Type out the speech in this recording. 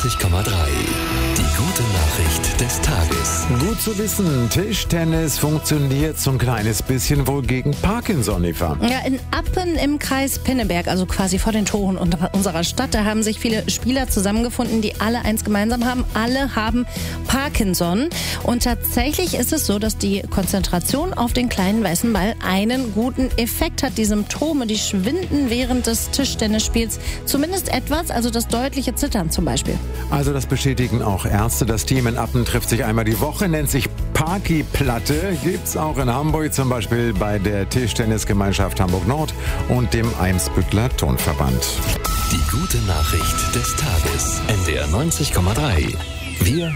90,3. Die gute Nachricht des Tages. Gut zu wissen, Tischtennis funktioniert so ein kleines bisschen wohl gegen Parkinson, Eva. Ja, in Appen im Kreis Pinneberg, also quasi vor den Toren unserer Stadt, da haben sich viele Spieler zusammengefunden, die alle eins gemeinsam haben. Alle haben Parkinson. Und tatsächlich ist es so, dass die Konzentration auf den kleinen weißen Ball einen guten Effekt hat. Die Symptome, die schwinden während des Tischtennisspiels zumindest etwas, also das deutliche Zittern zum Beispiel. Also das bestätigen auch Ärzte. Das Team in Appen trifft sich einmal die Woche, nennt sich Parky-Platte. Gibt's auch in Hamburg, zum Beispiel bei der Tischtennisgemeinschaft Hamburg-Nord und dem Eimsbüttler Turnverband. Die gute Nachricht des Tages. NDR 90,3. Wir